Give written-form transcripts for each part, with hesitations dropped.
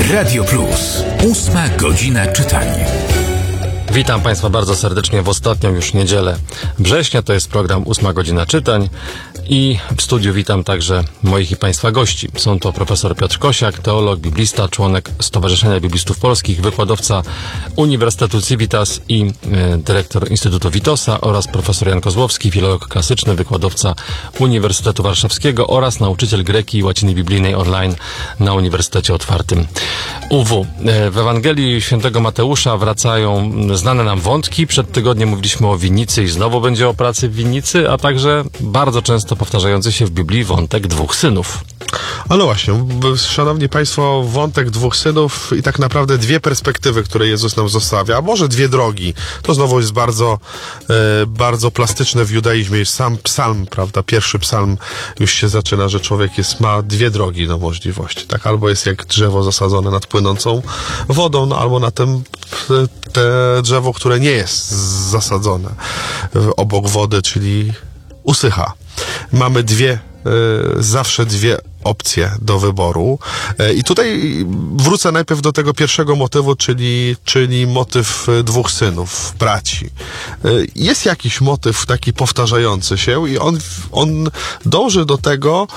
Radio Plus. 8 godzina czytania. Witam Państwa bardzo serdecznie w ostatnią już niedzielę września. To jest program 8 godzina czytań i w studiu witam także moich i Państwa gości. Są to profesor Piotr Kosiak, teolog, biblista, członek Stowarzyszenia Biblistów Polskich, wykładowca Uniwersytetu Civitas i dyrektor Instytutu Witosa oraz profesor Jan Kozłowski, filolog klasyczny, wykładowca Uniwersytetu Warszawskiego oraz nauczyciel greki i łaciny biblijnej online na Uniwersytecie Otwartym UW. W Ewangelii Świętego Mateusza wracają znane nam wątki. Przed tygodniem mówiliśmy o winnicy i znowu będzie o pracy w winnicy, a także bardzo często powtarzający się w Biblii wątek dwóch synów. No właśnie, szanowni Państwo, wątek dwóch synów i tak naprawdę dwie perspektywy, które Jezus nam zostawia, a może dwie drogi. To znowu jest bardzo plastyczne w judaizmie. Jest sam psalm, prawda? Pierwszy psalm już się zaczyna, że człowiek ma dwie drogi do możliwości, tak? Albo jest jak drzewo zasadzone nad płynącą wodą, no albo na te drzewo, które nie jest zasadzone obok wody, czyli usycha. Mamy zawsze dwie opcje do wyboru. I tutaj wrócę najpierw do tego pierwszego motywu, czyli motyw dwóch synów, braci. Jest jakiś motyw taki powtarzający się i on dąży do tego,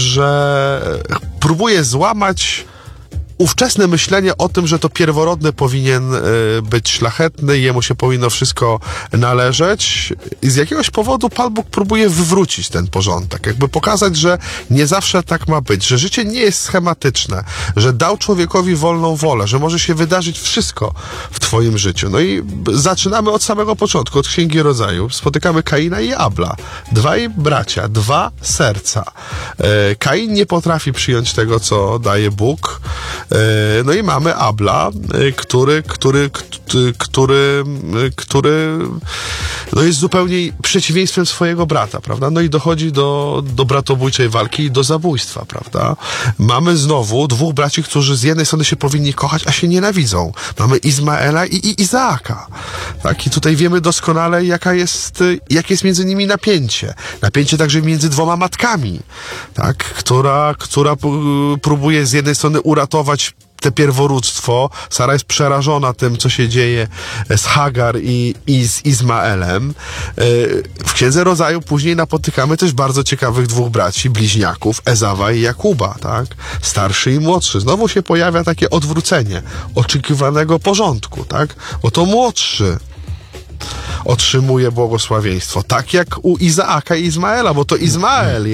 że próbuje złamać ówczesne myślenie o tym, że to pierworodny powinien być szlachetny, jemu się powinno wszystko należeć. I z jakiegoś powodu Pan Bóg próbuje wywrócić ten porządek. Jakby pokazać, że nie zawsze tak ma być, że życie nie jest schematyczne, że dał człowiekowi wolną wolę, że może się wydarzyć wszystko w twoim życiu. No i zaczynamy od samego początku, od Księgi Rodzaju. Spotykamy Kaina i Abla. Dwaj bracia, dwa serca. Kain nie potrafi przyjąć tego, co daje Bóg. No i mamy Abla, który no jest zupełnie przeciwieństwem swojego brata, prawda? No i dochodzi do bratobójczej walki i do zabójstwa, prawda? Mamy znowu dwóch braci, którzy z jednej strony się powinni kochać, a się nienawidzą. Mamy Izmaela i Izaaka, tak? I tutaj wiemy doskonale, jakie jest między nimi napięcie. Napięcie także między dwoma matkami, tak? Która próbuje z jednej strony uratować te pierworództwo. Sara jest przerażona tym, co się dzieje z Hagar i z Izmaelem. W Księdze Rodzaju później napotykamy też bardzo ciekawych dwóch braci, bliźniaków, Ezawa i Jakuba, tak? Starszy i młodszy. Znowu się pojawia takie odwrócenie oczekiwanego porządku, tak? Oto młodszy otrzymuje błogosławieństwo. Tak jak u Izaaka i Izmaela, bo to Izmael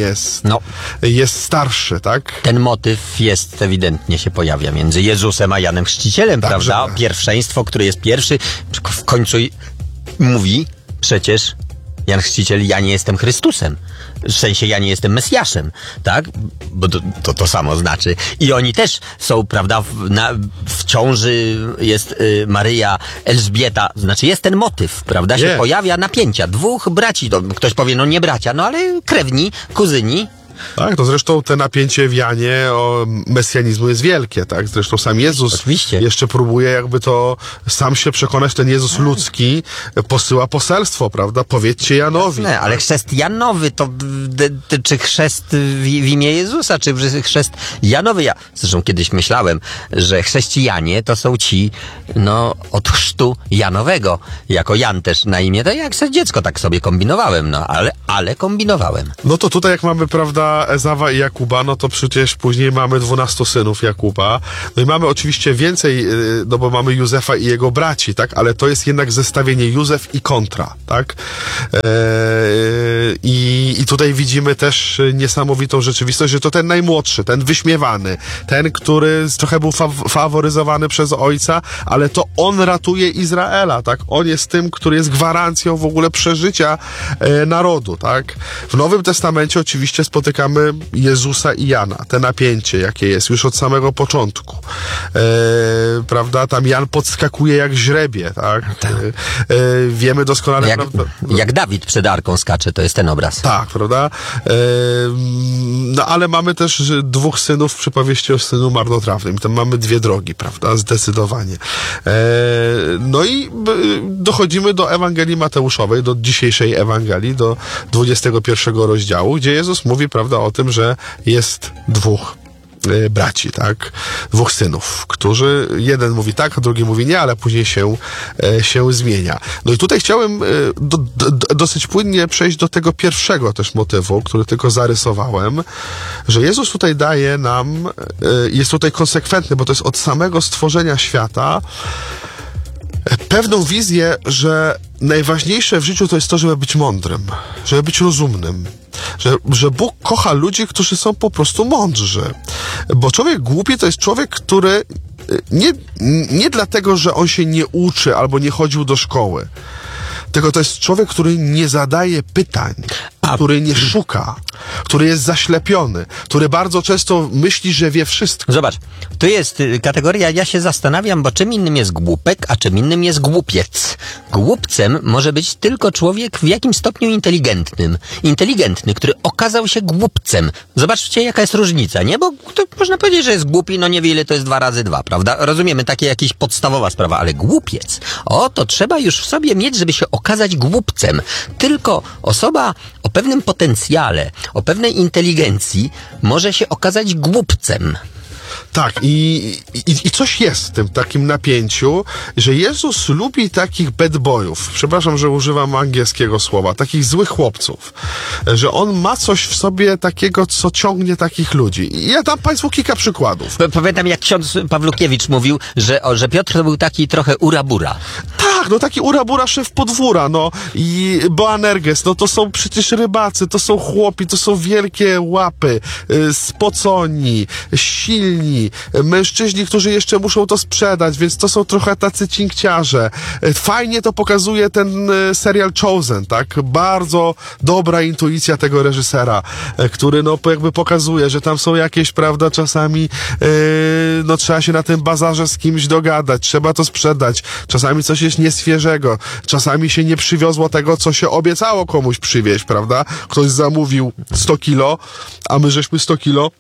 jest starszy, tak? Ten motyw ewidentnie się pojawia między Jezusem a Janem Chrzcicielem, tak, prawda? Tak. Pierwszeństwo, który jest pierwszy, w końcu mówi przecież Jan Chrzciciel, ja nie jestem Chrystusem. W sensie, ja nie jestem Mesjaszem, tak? Bo to samo znaczy. I oni też są, prawda, w ciąży jest Maryja, Elżbieta, znaczy jest ten motyw, prawda? Się pojawia napięcia. Dwóch braci, ktoś powie, no nie bracia, no ale krewni, kuzyni. Tak, to zresztą te napięcie w Janie mesjanizmu jest wielkie, tak? Zresztą sam Jezus oczywiście jeszcze próbuje jakby to sam się przekonać, ten Jezus ludzki posyła poselstwo, prawda? Powiedzcie Janowi. Jasne, ale chrzest Janowy to czy chrzest w imię Jezusa, czy chrzest Janowy? Ja zresztą kiedyś myślałem, że chrześcijanie to są ci, od chrztu Janowego. Jako Jan też na imię, to jak sobie dziecko tak sobie kombinowałem, ale kombinowałem. No to tutaj jak mamy, prawda, Ezawa i Jakuba, no to przecież później mamy 12 synów Jakuba. No i mamy oczywiście więcej, no bo mamy Józefa i jego braci, tak? Ale to jest jednak zestawienie Józef i kontra, tak? I tutaj widzimy też niesamowitą rzeczywistość, że to ten najmłodszy, ten wyśmiewany, ten, który trochę był faworyzowany przez ojca, ale to on ratuje Izraela, tak? On jest tym, który jest gwarancją w ogóle przeżycia narodu, tak? W Nowym Testamencie oczywiście spotykamy Jezusa i Jana, te napięcie, jakie jest już od samego początku. Prawda? Tam Jan podskakuje jak źrebie, tak? Wiemy doskonale... Jak Dawid przed arką skacze, to jest ten obraz. Tak, prawda? No ale mamy też dwóch synów w przypowieści o synu marnotrawnym. Tam mamy dwie drogi, prawda? Zdecydowanie. No i dochodzimy do Ewangelii Mateuszowej, do dzisiejszej Ewangelii, do 21 rozdziału, gdzie Jezus mówi, prawda, o tym, że jest dwóch braci, tak? 2 synów, którzy jeden mówi tak, a drugi mówi nie, ale później się zmienia. No i tutaj chciałem dosyć płynnie przejść do tego pierwszego też motywu, który tylko zarysowałem, że Jezus tutaj daje nam, jest tutaj konsekwentny, bo to jest od samego stworzenia świata, pewną wizję, że najważniejsze w życiu to jest to, żeby być mądrym, żeby być rozumnym, że Bóg kocha ludzi, którzy są po prostu mądrzy. Bo człowiek głupi to jest człowiek, który nie dlatego, że on się nie uczy albo nie chodził do szkoły, tylko to jest człowiek, który nie zadaje pytań, który nie szuka, który jest zaślepiony, który bardzo często myśli, że wie wszystko. Zobacz, tu jest kategoria, ja się zastanawiam, bo czym innym jest głupek, a czym innym jest głupiec. Głupcem może być tylko człowiek w jakimś stopniu inteligentny, który okazał się głupcem. Zobaczcie, jaka jest różnica, nie? Bo to można powiedzieć, że jest głupi, no niewiele to jest 2 razy 2, prawda? Rozumiemy, takie jakieś podstawowa sprawa, ale głupiec, to trzeba już w sobie mieć, żeby się okazać głupcem. Tylko osoba o pewnym potencjale, o pewnej inteligencji może się okazać głupcem. Tak, i coś jest w tym takim napięciu, że Jezus lubi takich bad boyów. Przepraszam, że używam angielskiego słowa. Takich złych chłopców. Że on ma coś w sobie takiego, co ciągnie takich ludzi. I ja dam Państwu kilka przykładów. Pamiętam, jak ksiądz Pawlukiewicz mówił, że Piotr to był taki trochę urabura. Tak, no taki urabura szef podwóra, no i Boanerges, no to są przecież rybacy, to są chłopi, to są wielkie łapy, spoconi, silni, mężczyźni, którzy jeszcze muszą to sprzedać, więc to są trochę tacy cinkciarze. Fajnie to pokazuje ten serial Chosen, tak? Bardzo dobra intuicja tego reżysera, który no jakby pokazuje, że tam są jakieś, prawda, czasami no trzeba się na tym bazarze z kimś dogadać, trzeba to sprzedać, czasami coś jest nieświeżego, czasami się nie przywiozło tego, co się obiecało komuś przywieźć, prawda? Ktoś zamówił 100 kilo, a my żeśmy 100 kilo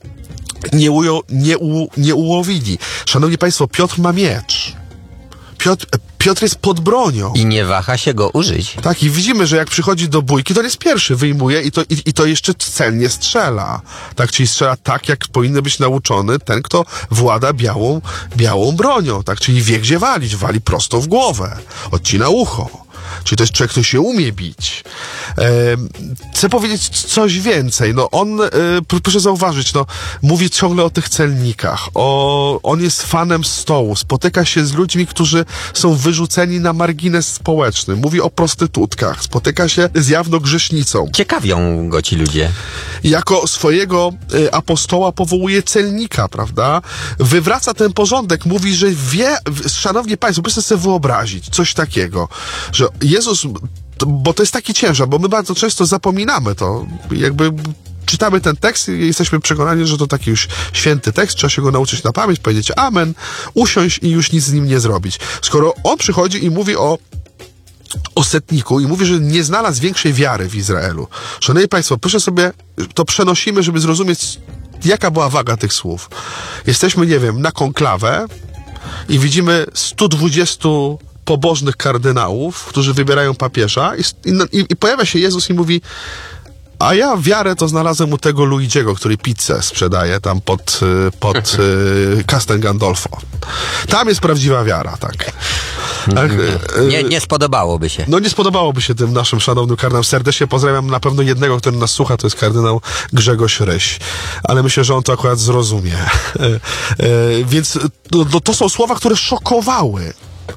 nie ułowili. Szanowni Państwo, Piotr ma miecz. Piotr jest pod bronią. I nie waha się go użyć. Tak, i widzimy, że jak przychodzi do bójki, to on jest pierwszy, wyjmuje i to jeszcze celnie strzela. Tak, czyli strzela tak, jak powinien być nauczony ten, kto włada białą bronią. Tak, czyli wie, gdzie walić. Wali prosto w głowę. Odcina ucho. Czyli to jest człowiek, który się umie bić. Chcę powiedzieć coś więcej. No on, proszę zauważyć, no, mówi ciągle o tych celnikach. On jest fanem stołu. Spotyka się z ludźmi, którzy są wyrzuceni na margines społeczny. Mówi o prostytutkach. Spotyka się z jawną grzesznicą. Ciekawią go ci ludzie. Jako swojego apostoła powołuje celnika, prawda? Wywraca ten porządek. Mówi, że wie, szanowni państwo, proszę sobie wyobrazić coś takiego, że Jezus, bo to jest taki ciężar, bo my bardzo często zapominamy to, jakby czytamy ten tekst i jesteśmy przekonani, że to taki już święty tekst, trzeba się go nauczyć na pamięć, powiedzieć amen, usiąść i już nic z nim nie zrobić. Skoro on przychodzi i mówi o setniku i mówi, że nie znalazł większej wiary w Izraelu. Szanowni Państwo, proszę sobie, to przenosimy, żeby zrozumieć, jaka była waga tych słów. Jesteśmy, nie wiem, na konklawę i widzimy 120 pobożnych kardynałów, którzy wybierają papieża i pojawia się Jezus i mówi: a ja wiarę to znalazłem u tego Luigiego, który pizzę sprzedaje tam pod Castel Gandolfo. Tam jest prawdziwa wiara, tak. Nie spodobałoby się. No nie spodobałoby się tym naszym szanownym kardynałom. Serdecznie pozdrawiam na pewno jednego, który nas słucha, to jest kardynał Grzegorz Ryś. Ale myślę, że on to akurat zrozumie. Więc to są słowa, które szokowały.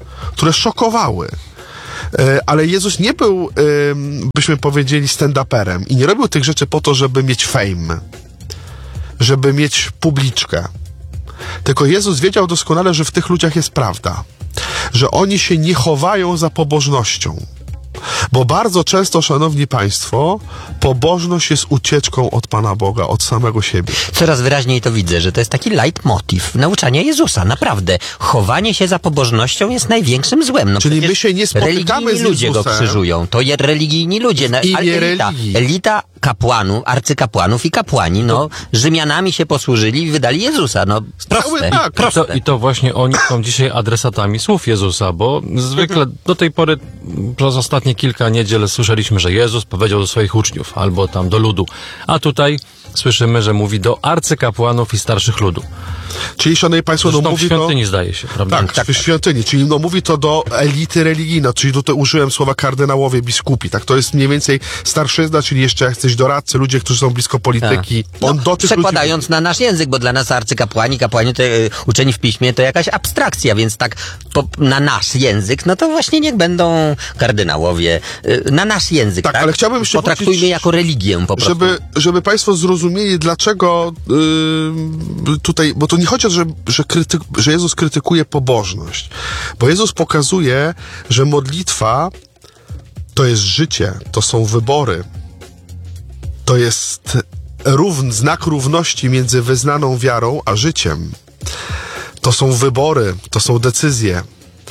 Ale Jezus nie był, byśmy powiedzieli, stand-uperem i nie robił tych rzeczy po to, żeby mieć fame, żeby mieć publiczkę. Tylko Jezus wiedział doskonale, że w tych ludziach jest prawda, że oni się nie chowają za pobożnością. Bo bardzo często, szanowni państwo, pobożność jest ucieczką od Pana Boga, od samego siebie. Coraz wyraźniej to widzę, że to jest taki leitmotiv nauczania Jezusa. Naprawdę, chowanie się za pobożnością jest największym złem. No czyli my się nie spotykamy z Jezusem. Ludzie go krzyżują. To religijni ludzie. Elita kapłanów, arcykapłanów i kapłani, Rzymianami się posłużyli i wydali Jezusa. Proste. Tak, proste. I to właśnie oni są dzisiaj adresatami słów Jezusa, bo zwykle do tej pory przez ostatnie kilka niedziel słyszeliśmy, że Jezus powiedział do swoich uczniów albo tam do ludu, a tutaj słyszymy, że mówi do arcykapłanów i starszych ludu. Czyli, szanowni państwo, Zresztą mówi w świątyni zdaje się, prawda? Tak, w świątyni, czyli mówi to do elity religijnej, czyli tutaj użyłem słowa kardynałowie, biskupi, tak, to jest mniej więcej starszyzna, czyli jeszcze jacyś doradcy, ludzie, którzy są blisko polityki. On do tych przekładając ludzi... na nasz język, bo dla nas arcykapłani, kapłani, to, uczeni w piśmie to jakaś abstrakcja, więc tak na nasz język, no to właśnie niech będą kardynałowie, na nasz język, tak? Ale chciałbym jeszcze potraktujmy jako religię po prostu. Żeby państwo zrozumieli, dlaczego tutaj, bo to nie chodzi o to, że Jezus krytykuje pobożność, bo Jezus pokazuje, że modlitwa to jest życie, to są wybory, to jest znak równości między wyznaną wiarą a życiem. To są wybory, to są decyzje.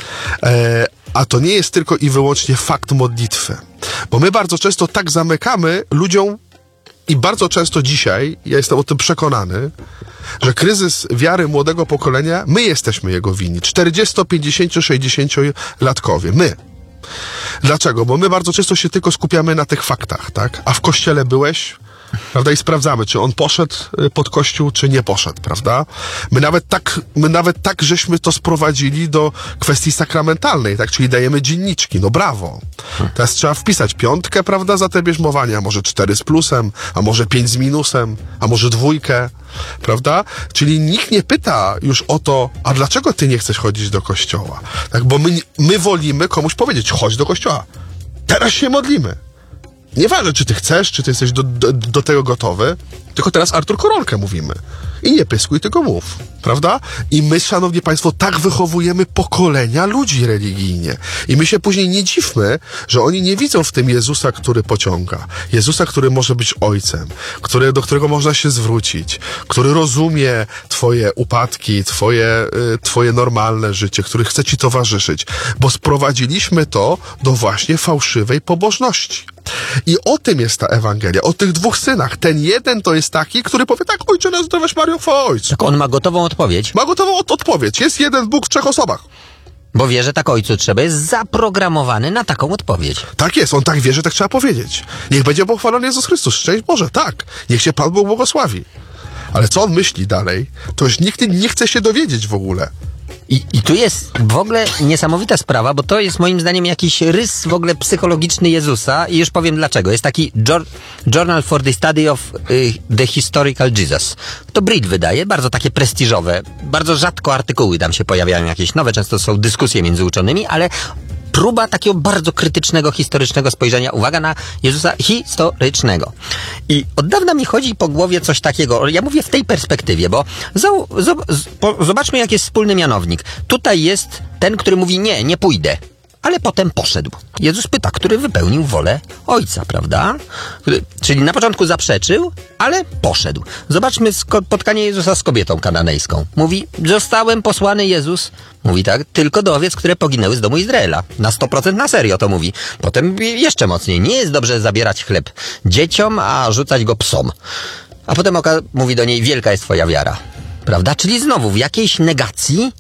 A to nie jest tylko i wyłącznie fakt modlitwy. Bo my bardzo często tak zamykamy ludziom i bardzo często dzisiaj, ja jestem o tym przekonany, że kryzys wiary młodego pokolenia, my jesteśmy jego winni. 40, 50, 60-latkowie. My. Dlaczego? Bo my bardzo często się tylko skupiamy na tych faktach, tak? A w kościele byłeś, prawda? I sprawdzamy, czy on poszedł pod kościół, czy nie poszedł, prawda? My nawet tak żeśmy to sprowadzili do kwestii sakramentalnej, tak? Czyli dajemy dzienniczki, no brawo. Teraz trzeba wpisać 5, prawda, za te bierzmowanie, a może 4 z plusem, a może 5 z minusem, a może 2, prawda? Czyli nikt nie pyta już o to, a dlaczego ty nie chcesz chodzić do kościoła? Tak? Bo my wolimy komuś powiedzieć, chodź do kościoła. Teraz się modlimy. Nieważne, czy ty chcesz, czy ty jesteś do tego gotowy, tylko teraz Artur Koronkę mówimy. I nie pyskuj, tylko mów. Prawda? I my, szanowni państwo, tak wychowujemy pokolenia ludzi religijnie. I my się później nie dziwmy, że oni nie widzą w tym Jezusa, który pociąga. Jezusa, który może być ojcem, do którego można się zwrócić, który rozumie twoje upadki, twoje normalne życie, który chce ci towarzyszyć. Bo sprowadziliśmy to do właśnie fałszywej pobożności. I o tym jest ta Ewangelia, o tych 2 synach. Ten jeden to jest taki, który powie tak, ojcze, nazdrowaś Mario, chwała ojcu. Tak on ma gotową odpowiedź. Ma gotową odpowiedź. Jest jeden Bóg w 3 osobach. Bo wie, że tak ojcu trzeba, jest zaprogramowany na taką odpowiedź. Tak jest, on tak wie, że tak trzeba powiedzieć. Niech będzie pochwalony Jezus Chrystus. Szczęść Boże, tak. Niech się Pan Bóg błogosławi. Ale co on myśli dalej, to już nikt nie chce się dowiedzieć w ogóle. I tu jest w ogóle niesamowita sprawa, bo to jest moim zdaniem jakiś rys w ogóle psychologiczny Jezusa i już powiem dlaczego. Jest taki Journal for the Study of the Historical Jesus. To Brit wydaje, bardzo takie prestiżowe, bardzo rzadko artykuły tam się pojawiają jakieś nowe, często są dyskusje między uczonymi, ale próba takiego bardzo krytycznego, historycznego spojrzenia, uwaga, na Jezusa historycznego. I od dawna mi chodzi po głowie coś takiego, ja mówię w tej perspektywie, bo zobaczmy, jak jest wspólny mianownik. Tutaj jest ten, który mówi nie pójdę, ale potem poszedł. Jezus pyta, który wypełnił wolę Ojca, prawda? Czyli na początku zaprzeczył, ale poszedł. Zobaczmy spotkanie Jezusa z kobietą kananejską. Mówi, zostałem posłany Jezus, mówi tak, tylko do owiec, które poginęły z domu Izraela. Na 100% na serio to mówi. Potem jeszcze mocniej, nie jest dobrze zabierać chleb dzieciom, a rzucać go psom. A potem mówi do niej, wielka jest twoja wiara. Prawda? Czyli znowu w jakiejś negacji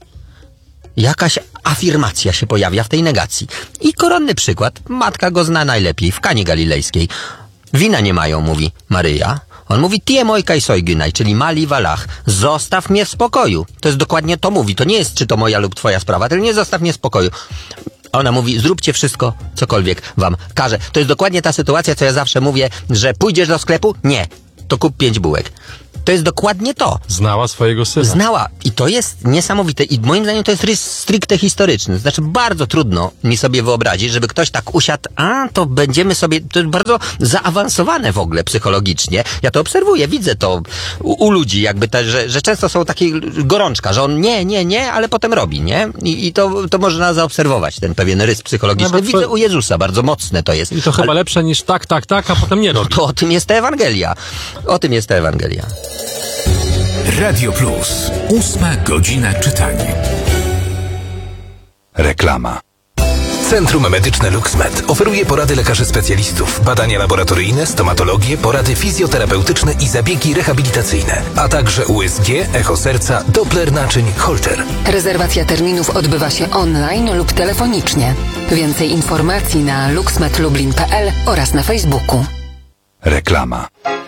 jakaś afirmacja się pojawia w tej negacji. I koronny przykład. Matka go zna najlepiej w Kanie Galilejskiej. Wina nie mają, mówi Maryja. On mówi, tie mojka i sojgynaj, czyli mali walach. Zostaw mnie w spokoju. To jest dokładnie to mówi. To nie jest, czy to moja lub twoja sprawa, tylko nie zostaw mnie w spokoju. Ona mówi, zróbcie wszystko, cokolwiek wam każe. To jest dokładnie ta sytuacja, co ja zawsze mówię, że pójdziesz do sklepu? Nie. To kup 5 bułek. To jest dokładnie to. Znała swojego syna. Znała. I to jest niesamowite. I moim zdaniem to jest rys stricte historyczny. Znaczy bardzo trudno mi sobie wyobrazić, żeby ktoś tak usiadł, to będziemy sobie, to jest bardzo zaawansowane w ogóle psychologicznie. Ja to obserwuję, widzę to u ludzi jakby, że często są takie gorączka, że on nie, ale potem robi, nie? I to można zaobserwować, ten pewien rys psychologiczny. Nawet widzę u Jezusa, bardzo mocne to jest. I to chyba lepsze niż tak, a potem nie robi. To o tym jest ta Ewangelia. O tym jest ta Ewangelia. Radio Plus. 8 godzina czytania. Reklama. Centrum Medyczne LuxMed oferuje porady lekarzy specjalistów, badania laboratoryjne, stomatologię, porady fizjoterapeutyczne i zabiegi rehabilitacyjne, a także USG, echo serca, Doppler naczyń, Holter. Rezerwacja terminów odbywa się online lub telefonicznie. Więcej informacji na luxmedlublin.pl oraz na Facebooku. Reklama.